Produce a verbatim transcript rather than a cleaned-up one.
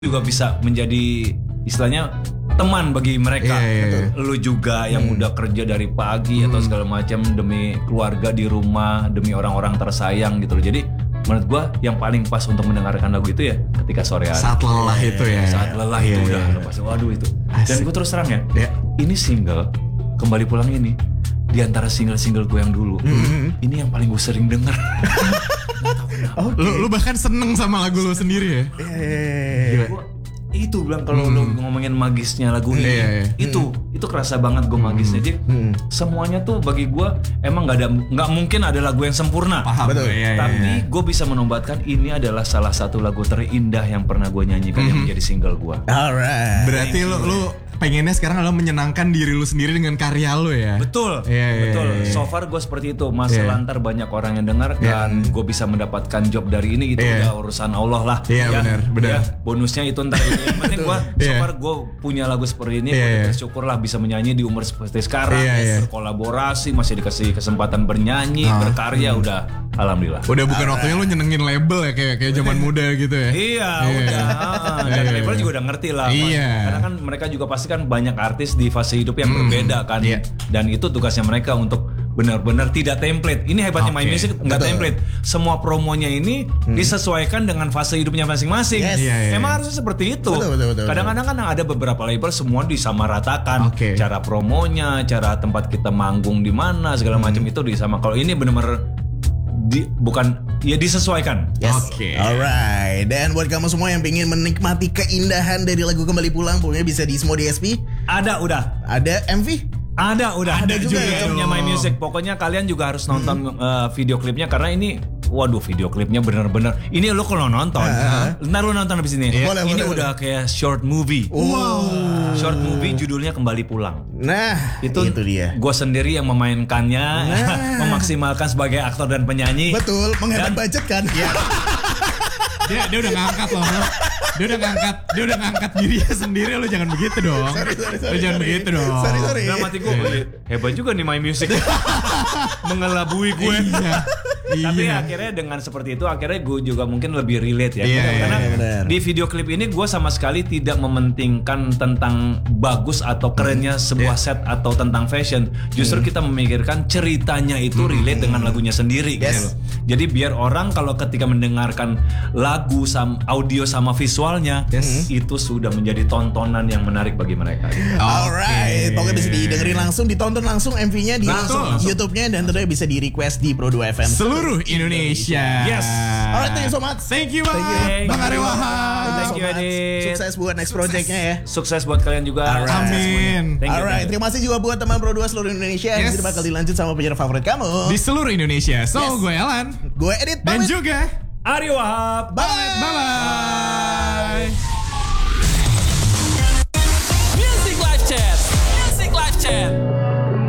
juga bisa menjadi istilahnya teman bagi mereka. Yeah, yeah, yeah. Lu juga yang hmm. udah kerja dari pagi hmm. atau segala macam demi keluarga di rumah, demi orang-orang tersayang gitu loh. Jadi menurut gua yang paling pas untuk mendengarkan lagu itu ya ketika sore hari. Saat lelah yeah, itu ya. Saat lelah yeah, itu yeah, udah yeah. Pas waduh itu. Asik. Dan gua terus terang ya. Yeah. Ini single Kembali Pulang ini di antara single-single gue yang dulu, mm-hmm. ini yang paling gue sering denger. Okay. Lu, lu bahkan seneng sama lagu lu sendiri ya? Yeah. Gua, itu bilang kalau mm. lu ngomongin magisnya lagu ini, yeah, yeah. itu mm. itu kerasa banget gue magisnya. Jadi mm. semuanya tuh bagi gue emang nggak ada nggak mungkin ada lagu yang sempurna. Paham. Betul. Yeah, Tapi yeah, yeah. gue bisa menobatkan ini adalah salah satu lagu terindah yang pernah gue nyanyikan mm. yang menjadi single gue. Alright. Berarti lu lu pengennya sekarang adalah menyenangkan diri lu sendiri dengan karya lu ya? Betul, yeah, betul. Yeah, yeah. So far gue seperti itu. Masa yeah. lantar banyak orang yang dengar yeah. dan gue bisa mendapatkan job dari ini itu yeah. udah urusan Allah lah. Iya yeah, ya. benar, benar. Ya, bonusnya itu ntar. Yang penting gue, so yeah. far gue punya lagu seperti ini. Yeah, gue yeah. bersyukur lah bisa menyanyi di umur seperti sekarang. Yeah, yeah. Berkolaborasi, masih dikasih kesempatan bernyanyi, oh. berkarya, hmm. udah. Alhamdulillah. Udah bukan Alright. waktunya lu nyenengin label ya kayak kayak zaman muda gitu ya? Iya, yeah. udah. Dan yeah. label juga udah ngerti lah. Iya. Yeah. Karena kan mereka juga pasti kan banyak artis di fase hidup yang hmm. berbeda kan. Yeah. Dan itu tugasnya mereka untuk benar-benar tidak template. Ini hebatnya okay. My Music nggak template. Semua promonya ini hmm. disesuaikan dengan fase hidupnya masing-masing. Yes. Yeah, yeah, Emang yeah. harusnya seperti itu. Betul, betul, betul, kadang-kadang kan ada beberapa label semua disamaratakan. Okay. Cara promonya, cara tempat kita manggung di mana, segala hmm. macam itu disama. Kalau ini benar-benar Di, bukan ya disesuaikan. Yes. Oke. Okay. Alright. Dan buat kamu semua yang pengen menikmati keindahan dari lagu Kembali Pulang, pokoknya bisa di semua D S P. Ada udah. Ada M V? Ada udah. Ada, ada juga ya. Punya My Music. Pokoknya kalian juga harus nonton mm-hmm. uh, video klipnya karena ini. Waduh, video klipnya bener-bener. Ini lo kalau nonton, uh, ntar lo nonton abis ini. Boleh, ini boleh, udah boleh. Kayak short movie. Wow. Short movie judulnya Kembali Pulang. Nah, itu, itu dia. Gue sendiri yang memainkannya, nah. memaksimalkan sebagai aktor dan penyanyi. Betul, menghemat budget kan. Ya. dia dia udah ngangkat loh. Dia udah ngangkat, dia udah ngangkat dirinya sendiri. Lo jangan begitu dong. Sorry, sorry, sorry. Lo jangan sorry. begitu dong. Sorry, sorry. Nah, mati gue hebat juga nih My Music. Mengelabui gue. Iya. Tapi iya. akhirnya dengan seperti itu akhirnya gue juga mungkin lebih relate ya. Iya, karena iya, di video klip ini gue sama sekali tidak mementingkan tentang bagus atau kerennya sebuah yeah. set atau tentang fashion. Justru mm. kita memikirkan ceritanya itu relate mm. dengan lagunya sendiri yes. gitu. Jadi biar orang kalau ketika mendengarkan lagu sama audio sama visualnya yes. itu sudah menjadi tontonan yang menarik bagi mereka. Gitu. Alright, pokoknya bisa didengerin langsung, ditonton langsung M V-nya di langsung, langsung. YouTube-nya dan tentunya bisa di request di Pro dua F M. Seluruh Indonesia. Yes. Alright, thank you so much. Thank you banget, Bang Aryo Wahab. Thank you, Adit. Sukses buat next project-nya ya. Sukses buat kalian juga. Alright. Amin. Alright, terima kasih juga buat teman Pro dua seluruh Indonesia. Yes. Yang bakal dilanjut sama penyiar favorit kamu di seluruh Indonesia. So, yes. gue Elan, gue Edit, dan juga Aryo Wahab. Bye. Bye. Bye.